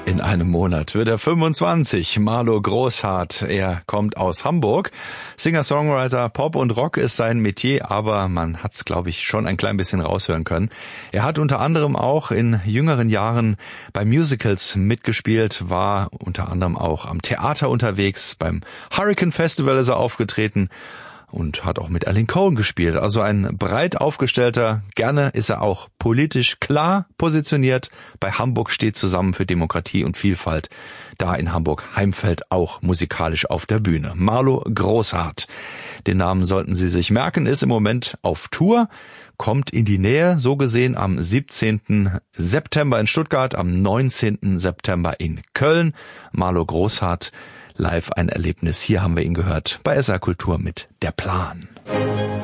In einem Monat wird er 25. Marlo Großhardt, er kommt aus Hamburg. Singer-Songwriter, Pop und Rock ist sein Metier, aber man hat's, glaube ich, schon ein klein bisschen raushören können. Er hat unter anderem auch in jüngeren Jahren bei Musicals mitgespielt, war unter anderem auch am Theater unterwegs. Beim Hurricane Festival ist er aufgetreten und hat auch mit Alan Cohen gespielt. Also ein breit aufgestellter, gerne ist er auch politisch klar positioniert. Bei Hamburg steht zusammen für Demokratie und Vielfalt. Da in Hamburg-Heimfeld auch musikalisch auf der Bühne. Marlo Großhardt, den Namen sollten Sie sich merken, ist im Moment auf Tour, kommt in die Nähe, so gesehen am 17. September in Stuttgart, am 19. September in Köln. Marlo Großhardt, live ein Erlebnis. Hier haben wir ihn gehört bei SR Kultur mit Der Plan.